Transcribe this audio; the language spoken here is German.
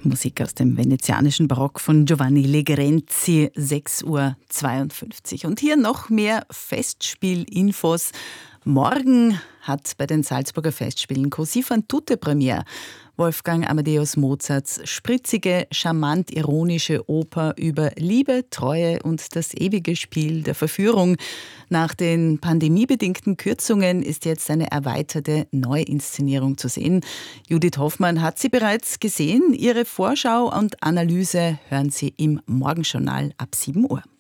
Musik aus dem venezianischen Barock von Giovanni Legrenzi, 6:52 Uhr. Und hier noch mehr Festspielinfos. Morgen hat bei den Salzburger Festspielen Così fan tutte Premiere. Wolfgang Amadeus Mozarts spritzige, charmant ironische Oper über Liebe, Treue und das ewige Spiel der Verführung. Nach den pandemiebedingten Kürzungen ist jetzt eine erweiterte Neuinszenierung zu sehen. Judith Hoffmann hat sie bereits gesehen. Ihre Vorschau und Analyse hören Sie im Morgenjournal ab 7 Uhr.